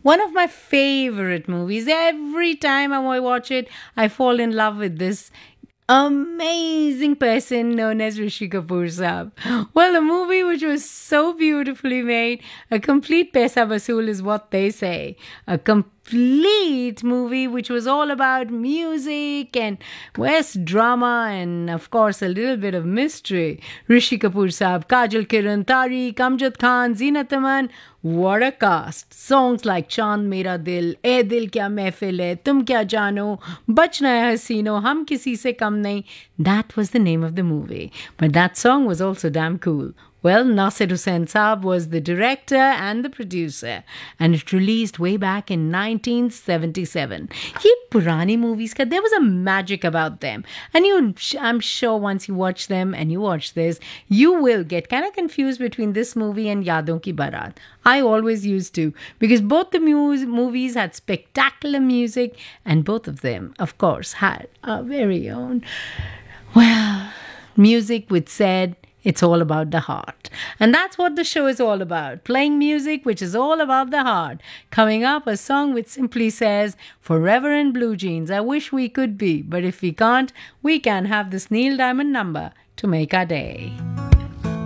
One of my favorite movies. Every time I watch it, I fall in love with this amazing person known as Rishi Kapoor Saab. Well, a movie which was so beautifully made, a complete paisa vasool is what they say. A complete movie which was all about music and West drama and of course a little bit of mystery. Rishi Kapoor Saab, Kajal Kiran, Tariq, Amjad Khan, Zeenat Aman. What a cast. Songs like Chand Mera Dil, ए दिल क्या महफिल है, तुम क्या जानो, बचना है हसीनो, हम किसी से कम नहीं. That was the name of the movie. But that song was also damn cool. Well, Nasir Hussain Saab was the director and the producer, and it released way back in 1977. Ye purani movies ka, there was a magic about them. And I'm sure once you watch them and you watch this, you will get kind of confused between this movie and Yadon Ki Barat. I always used to, because both the movies had spectacular music, and both of them, of course, had our very own, well, music which said, it's all about the heart. And that's what the show is all about. Playing music which is all about the heart. Coming up, a song which simply says, Forever in Blue Jeans. I wish we could be, but if we can't, we can have this Neil Diamond number to make our day.